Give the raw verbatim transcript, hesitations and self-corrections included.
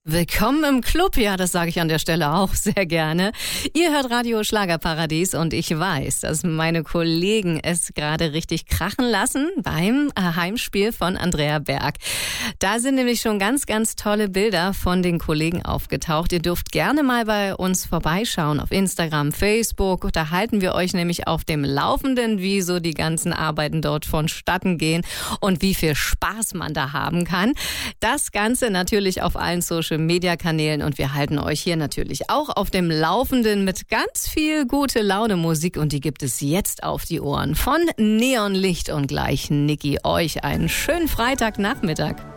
Willkommen im Club, ja, das sage ich an der Stelle auch sehr gerne. Ihr hört Radio Schlagerparadies und ich weiß, dass meine Kollegen es gerade richtig krachen lassen beim Heimspiel von Andrea Berg. Da sind nämlich schon ganz, ganz tolle Bilder von den Kollegen aufgetaucht. Ihr dürft gerne mal bei uns vorbeischauen auf Instagram, Facebook. Da halten wir euch nämlich auf dem Laufenden, wie so die ganzen Arbeiten dort vonstatten gehen und wie viel Spaß man da haben kann. Das Ganze natürlich auf allen Social Media-Kanälen und wir halten euch hier natürlich auch auf dem Laufenden mit ganz viel gute Laune Musik und die gibt es jetzt auf die Ohren von Neonlicht und gleich Niki euch einen schönen Freitagnachmittag.